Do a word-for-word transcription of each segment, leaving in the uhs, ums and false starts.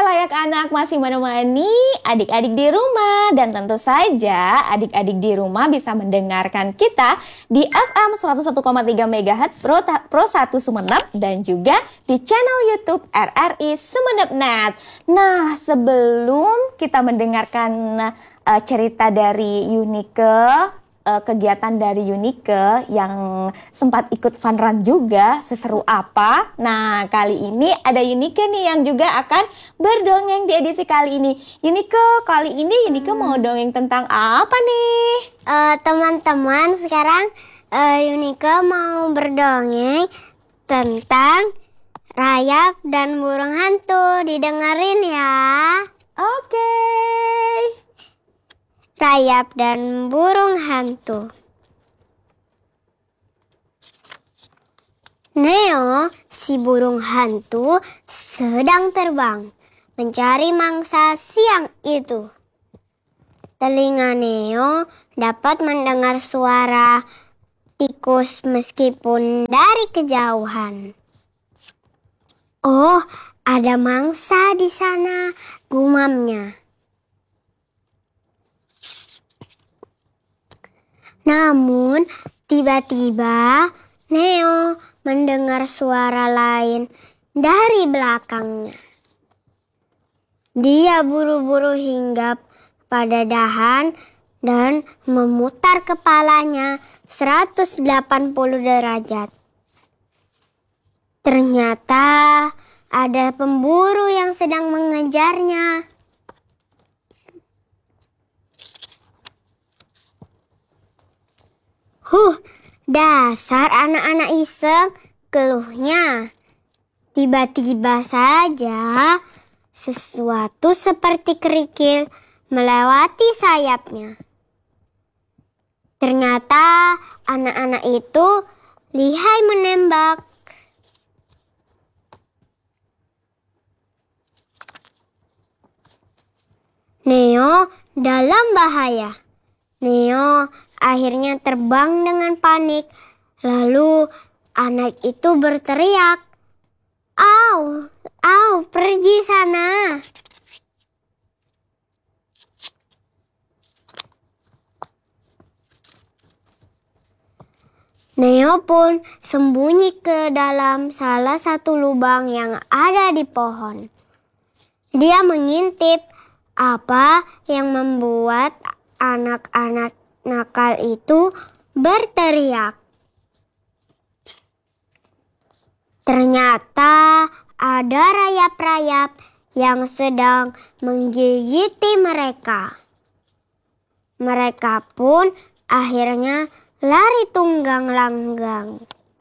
layak anak masih menemani adik-adik di rumah. Dan tentu saja adik-adik di rumah bisa mendengarkan kita di F M seratus satu koma tiga megahertz Pro, Pro satu Sumeneb dan juga di channel YouTube R R I Sumeneb Net. Nah, sebelum kita mendengarkan uh, cerita dari Yunike, Uh, kegiatan dari Yunike yang sempat ikut fun run juga, seseru apa? Nah, kali ini ada Yunike nih yang juga akan berdongeng di edisi kali ini. Yunike, kali ini Yunike hmm. mau dongeng tentang apa nih? Uh, teman-teman, sekarang uh, Yunike mau berdongeng tentang rayap dan burung hantu. Didengerin ya. Oke. Okay. Rayap dan burung hantu. Neo, si burung hantu, sedang terbang mencari mangsa siang itu. Telinga Neo dapat mendengar suara tikus meskipun dari kejauhan. Oh, ada mangsa di sana, gumamnya. Namun, tiba-tiba Neo mendengar suara lain dari belakangnya. Dia buru-buru hinggap pada dahan dan memutar kepalanya seratus delapan puluh derajat. Ternyata ada pemburu yang sedang mengejarnya. Huh, dasar anak-anak iseng, keluhnya. Tiba-tiba saja sesuatu seperti kerikil melewati sayapnya. Ternyata anak-anak itu lihai menembak. Neo dalam bahaya. Neo akhirnya terbang dengan panik. Lalu anak itu berteriak, "Au, au, pergi sana." Neo pun sembunyi ke dalam salah satu lubang yang ada di pohon. Dia mengintip apa yang membuat anak-anak nakal itu berteriak. Ternyata ada rayap-rayap yang sedang menggigiti mereka. Mereka pun akhirnya lari tunggang langgang.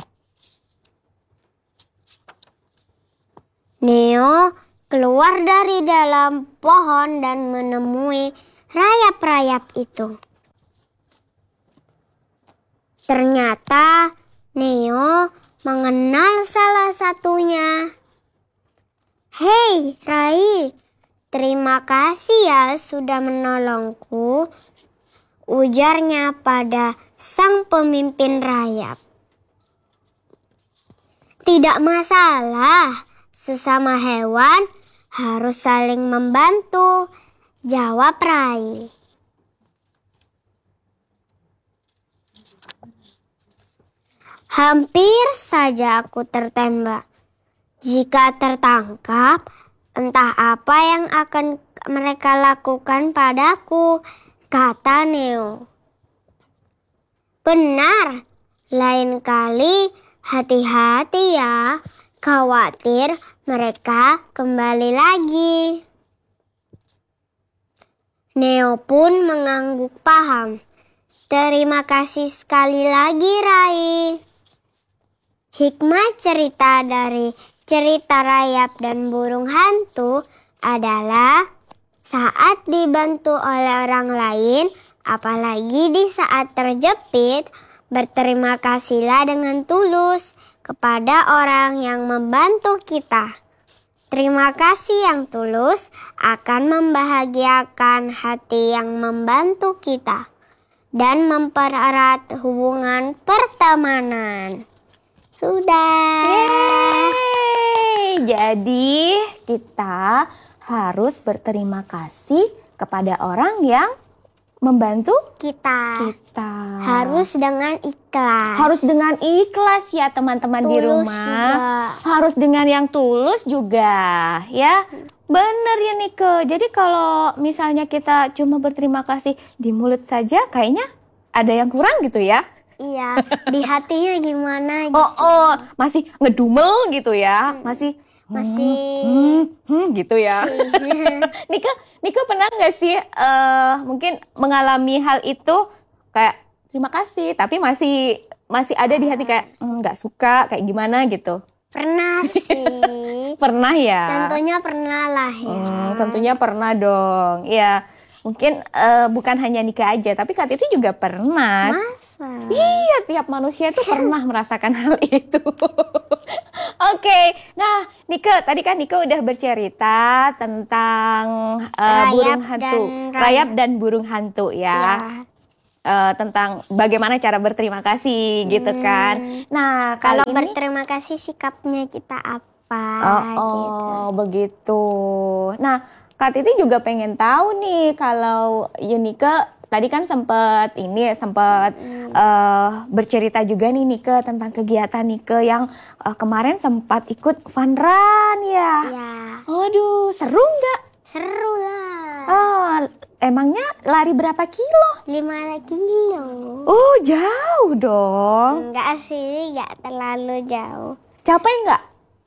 Neo keluar dari dalam pohon dan menemui rayap-rayap itu. Ternyata Neo mengenal salah satunya. "Hei, Rai, terima kasih ya sudah menolongku," ujarnya pada sang pemimpin rayap. "Tidak masalah, sesama hewan harus saling membantu," jawab Rai. "Hampir saja aku tertembak. Jika tertangkap, entah apa yang akan mereka lakukan padaku," kata Neo. "Benar, lain kali hati-hati ya, khawatir mereka kembali lagi." Neo pun mengangguk paham. "Terima kasih sekali lagi, Rai." Hikmah cerita dari cerita rayap dan burung hantu adalah saat dibantu oleh orang lain, apalagi di saat terjepit, berterima kasihlah dengan tulus kepada orang yang membantu kita. Terima kasih yang tulus akan membahagiakan hati yang membantu kita dan mempererat hubungan pertemanan. Sudah. Yeay. jadi kita harus berterima kasih kepada orang yang membantu Kita kita. harus dengan ikhlas. Harus dengan ikhlas ya teman-teman di Tulus rumah. juga. Harus dengan yang tulus juga ya. Bener ya Nike. Jadi kalau misalnya kita cuma berterima kasih di mulut saja kayaknya ada yang kurang gitu ya. Iya, di hatinya gimana gitu. Oh, oh, masih ngedumel gitu ya. Masih Masih hmm, hmm, gitu ya. Nika, Nika pernah nggak sih eh mungkin mengalami hal itu kayak terima kasih, tapi masih masih ada di hati kayak "Hmm, nggak suka, kayak gimana gitu. pernah sih. Pernah ya? Tentunya pernah lah ya. Hmm, tentunya pernah dong. Ya, mungkin eh, bukan hanya Nika aja, tapi Kak Titi juga pernah. Masa? Iya, tiap manusia itu pernah merasakan hal itu. Oke, nah Nika, tadi kan Nika udah bercerita tentang uh, Rayap burung hantu, dan rayap. rayap. dan burung hantu ya. Ya. Uh, tentang bagaimana cara berterima kasih gitu kan. Nah, Kalau kali ini berterima kasih sikapnya kita apa oh, gitu. oh begitu. Nah, Kak Titi juga pengen tahu nih kalau Yunika tadi kan sempat ini sempat Hmm. uh, bercerita juga nih Nika tentang kegiatan Nika yang uh, kemarin sempat ikut fun run ya. Ya, Aduh, seru nggak? seru lah. Oh, emangnya lari berapa kilo? lima kilo. Oh, jauh dong. Enggak sih, enggak terlalu jauh. Capek nggak?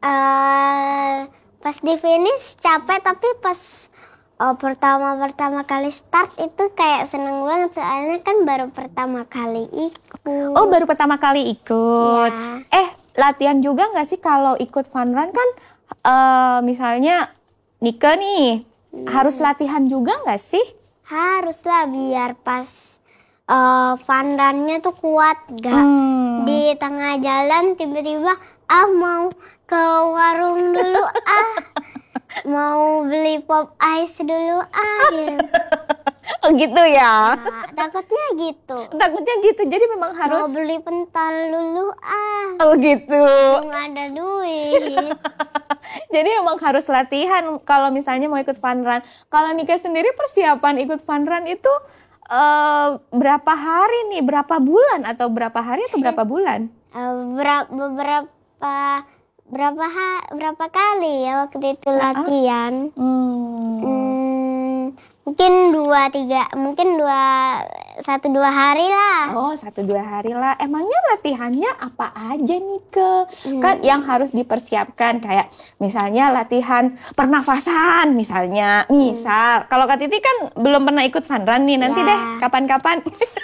eh pas di finish capek, tapi pas eh, pertama-pertama kali start itu kayak seneng banget, soalnya kan baru pertama kali ikut. Oh, baru pertama kali ikut. Ya. Eh, latihan juga nggak sih kalau ikut fun run kan? eh, misalnya Nika nih harus latihan juga nggak sih? Haruslah biar pas eh fun run-nya tuh kuat, gak Hmm. di tengah jalan tiba-tiba ah mau ke warung dulu ah mau beli pop ice dulu ah gitu. Oh gitu ya. Nah, takutnya gitu. Takutnya gitu. Jadi memang Mau harus. beli pentol dulu ah Oh gitu. nggak ada duit. Jadi memang harus latihan kalau misalnya mau ikut fun run. Kalau Nika sendiri persiapan ikut fun run itu eh, berapa hari nih? Berapa bulan atau berapa hari atau berapa bulan? Eh, ber- beberapa berapa ha- berapa kali ya waktu itu latihan. Hmm. Hmm, mungkin dua tiga mungkin dua satu dua hari lah. Oh, satu dua hari lah. Emangnya latihannya apa aja nih ke? Kan yang harus dipersiapkan kayak misalnya latihan pernafasan misalnya. Misal, kalau Kak Titi kan belum pernah ikut fun run nih. Nanti Ya. deh kapan-kapan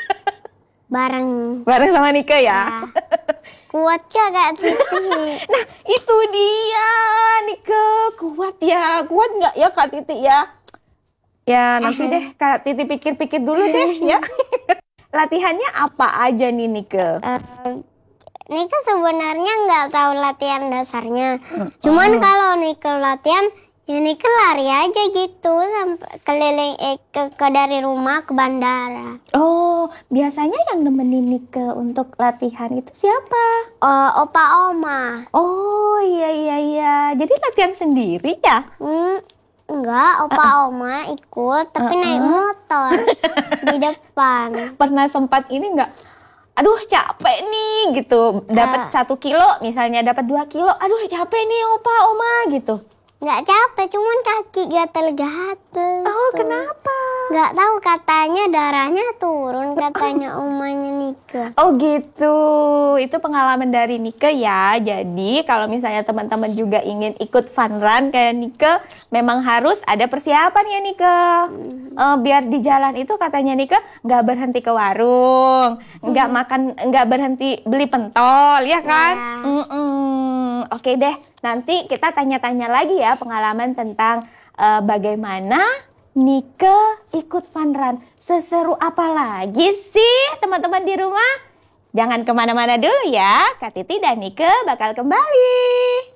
Bareng bareng sama Nika ya. ya. Kuat ya Kak Titi. Nah, itu dia Nika. Kuat ya. Kuat nggak ya Kak Titi ya? Ya, nanti deh Kak Titi pikir-pikir dulu deh ya. Latihannya apa aja nih Nika? Eh, Nika sebenarnya nggak tahu latihan dasarnya. Cuman kalau Nika latihan, ya Nika lari aja gitu sampai keliling eh, ke, ke dari rumah ke bandara. Oh, biasanya yang nemenin Nika untuk latihan itu siapa? Eh, opa oma. Oh, iya iya iya. Jadi latihan sendiri ya? Hmm, enggak, opa oma ikut tapi naik motor di depan. Pernah sempat ini nggak? Aduh capek nih gitu. Dapat Ah. satu kilo misalnya dapat dua kilo. Aduh capek nih opa oma gitu. Nggak capek, cuman kaki gatel-gatel. Oh tuh. kenapa? Nggak tahu, katanya darahnya turun, katanya omanya Nika. Oh gitu, itu pengalaman dari Nika ya. Jadi kalau misalnya teman-teman juga ingin ikut fun run kayak Nika, memang harus ada persiapan ya Nika. Eh, biar di jalan itu katanya Nika nggak berhenti ke warung, nggak makan, nggak berhenti beli pentol, ya kan? Ya. Mm-mm. Oke deh, nanti kita tanya-tanya lagi ya pengalaman tentang eh, bagaimana Nika ikut fun run. Seseru apa lagi sih teman-teman di rumah? Jangan kemana-mana dulu ya, Kak Titi dan Nika bakal kembali.